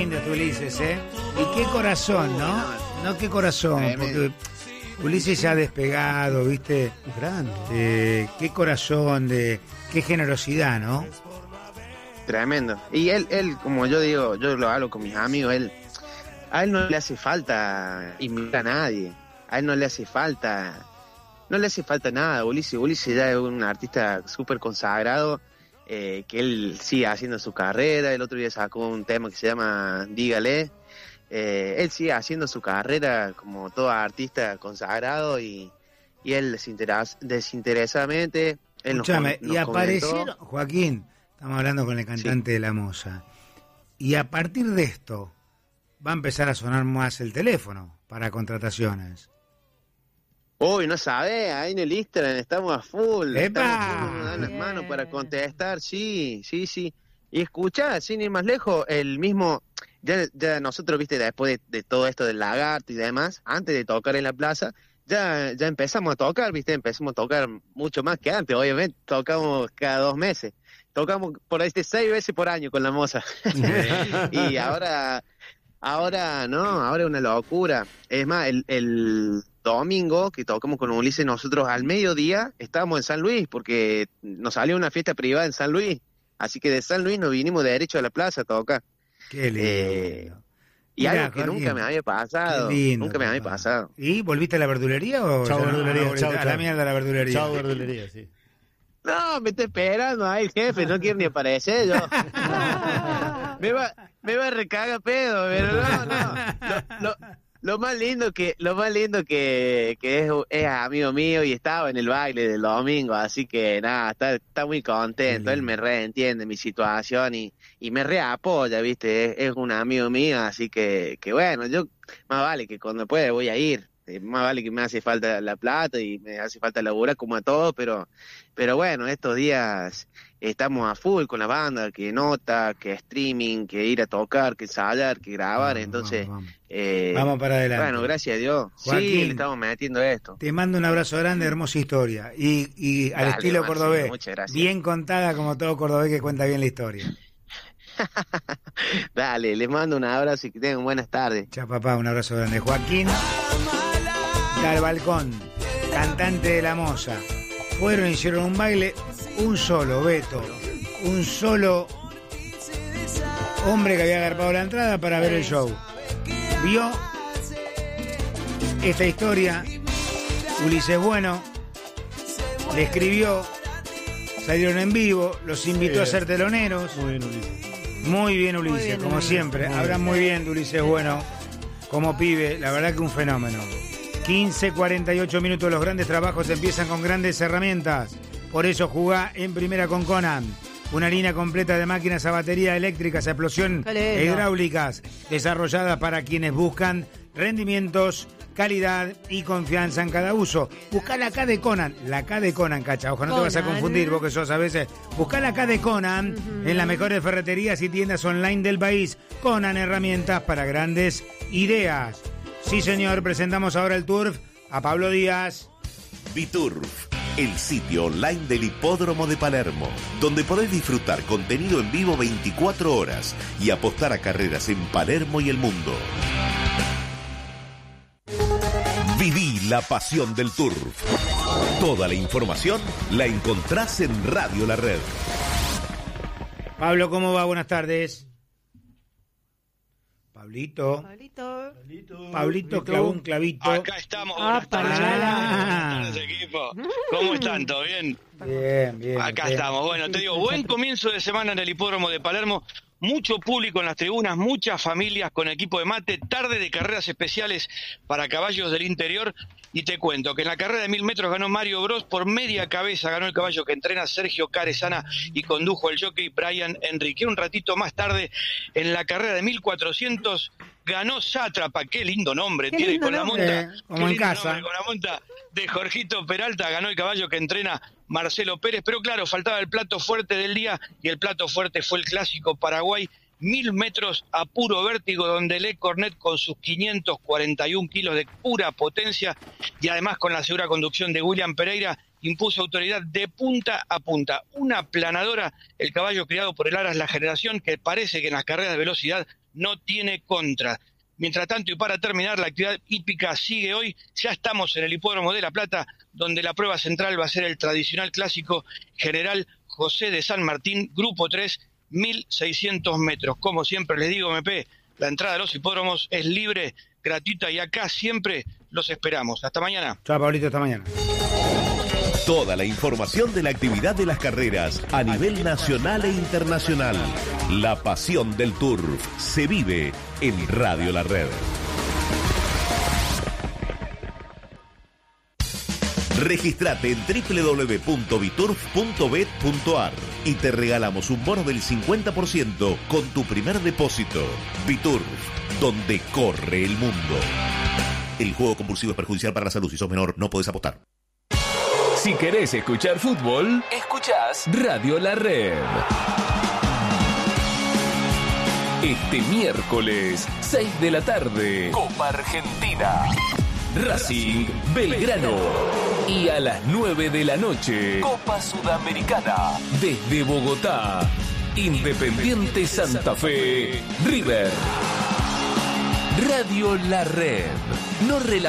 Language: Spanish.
Ulises, ¿eh? Y qué corazón, ¿no? No, qué corazón, porque Ulises ya despegado, ¿viste? Grande. Qué corazón, qué generosidad, ¿no? Tremendo. Y él, como yo digo, yo lo hablo con mis amigos, a él no le hace falta imitar a nadie. A él no le hace falta nada. Ulises ya es un artista súper consagrado, que él sigue haciendo su carrera. El otro día sacó un tema que se llama Dígale. Él sigue haciendo su carrera como todo artista consagrado y él desinteresadamente. Escúchame, y aparecieron, Joaquín, estamos hablando con el cantante de La Moza, y a partir de esto va a empezar a sonar más el teléfono para contrataciones. Uy, no sabés, ahí en el Instagram estamos a full. ¡Epa! Nos dan las manos para contestar, sí. Y escuchá, sin ir más lejos, el mismo, ya nosotros, viste, después de todo esto del lagarto y demás, antes de tocar en la plaza, ya empezamos a tocar, viste, empezamos a tocar mucho más que antes, obviamente, tocamos cada 2 meses, tocamos por 6 veces por año con La Moza. Y ahora es una locura. Es más, el domingo que tocamos con Ulises, nosotros al mediodía estábamos en San Luis, porque nos salió una fiesta privada en San Luis, así que de San Luis nos vinimos derecho a la plaza a tocar. Qué lindo. Y mirá, algo que nunca me había pasado. Lindo, nunca me había pasado. ¿Y volviste a la verdulería o chau, verdulería, chau, a la mierda la verdulería? Chau, verdulería, sí. No, me está esperando ahí el jefe, no quiero ni aparecer yo. me va a recagar pedo, pero no. Lo más lindo que es amigo mío y estaba en el baile del domingo, así que nada, está muy contento. Él me reentiende mi situación y me reapoya, viste, es un amigo mío, así que bueno, yo más vale que cuando pueda voy a ir. Más vale que me hace falta la plata y me hace falta laburar como a todos, pero bueno, estos días estamos a full con la banda, que nota, que streaming, que ir a tocar, que ensayar, que grabar, entonces... Vamos para adelante. Bueno, gracias a Dios. Joaquín, sí, le estamos metiendo esto. Te mando un abrazo grande, hermosa historia. Y al estilo Marcelo, cordobés, muchas gracias. bien contada como todo cordobés que cuenta bien la historia. Dale, les mando un abrazo y que tengan buenas tardes. Chao, papá, un abrazo grande. Joaquín al balcón, cantante de La Moza. Fueron y hicieron un baile, un solo hombre que había agarpado la entrada para ver el show. Vio esta historia, Ulises Bueno, le escribió, salieron en vivo, los invitó a ser teloneros. Muy bien, Ulises, como siempre. Hablan muy bien de Ulises Bueno, como pibe, la verdad que un fenómeno. 15:48 minutos, los grandes trabajos empiezan con grandes herramientas. Por eso jugá en primera con Conan. Una línea completa de máquinas a batería eléctricas, a explosión e hidráulicas, desarrolladas para quienes buscan rendimientos, calidad y confianza en cada uso. Buscá la K de Conan, cacha, ojo, no te vas a confundir vos que sos a veces. Buscá la K de Conan en las mejores ferreterías y tiendas online del país. Conan, herramientas para grandes ideas. Sí, señor, presentamos ahora el Turf a Pablo Díaz. Biturf, el sitio online del Hipódromo de Palermo, donde podés disfrutar contenido en vivo 24 horas y apostar a carreras en Palermo y el mundo. Viví la pasión del Turf. Toda la información la encontrás en Radio La Red. Pablo, ¿cómo va? Buenas tardes. Pablito clavó un clavito. Acá estamos. Buenas tardes, equipo. ¿Cómo están? ¿Todo bien? Bien. Acá estamos. Bueno, te digo, buen comienzo de semana en el Hipódromo de Palermo. Mucho público en las tribunas, muchas familias con equipo de mate, tarde de carreras especiales para caballos del interior. Y te cuento que en la carrera de 1000 metros ganó Mario Bros por media cabeza, ganó el caballo que entrena Sergio Caresana y condujo el jockey Brian Enrique. Un ratito más tarde, en la carrera de 1400, ganó Sátrapa, qué lindo nombre tiene, con la monta, como en casa. Con la monta de Jorgito Peralta, ganó el caballo que entrena Marcelo Pérez, pero claro, faltaba el plato fuerte del día, y el plato fuerte fue el clásico Paraguay, 1000 metros a puro vértigo, donde Le Cornet, con sus 541 kilos de pura potencia y además con la segura conducción de William Pereira, impuso autoridad de punta a punta. Una planadora, el caballo criado por el Aras La Generación, que parece que en las carreras de velocidad no tiene contra. Mientras tanto, y para terminar, la actividad hípica sigue hoy. Ya estamos en el Hipódromo de La Plata, donde la prueba central va a ser el tradicional clásico General José de San Martín, Grupo 3, 1.600 metros. Como siempre les digo, MP, la entrada a los hipódromos es libre, gratuita, y acá siempre los esperamos. Hasta mañana. Chao, Pablito, hasta mañana. Toda la información de la actividad de las carreras a nivel nacional e internacional. La pasión del turf se vive en Radio La Red. Registrate en www.biturf.bet.ar y te regalamos un bono del 50% con tu primer depósito. Biturf, donde corre el mundo. El juego compulsivo es perjudicial para la salud. Si sos menor, no podés apostar. Si querés escuchar fútbol, escuchás Radio La Red. Este miércoles, 6 de la tarde, Copa Argentina. Racing Belgrano. Y a las 9 de la noche, Copa Sudamericana. Desde Bogotá, Independiente Santa Fe, River. Radio La Red. No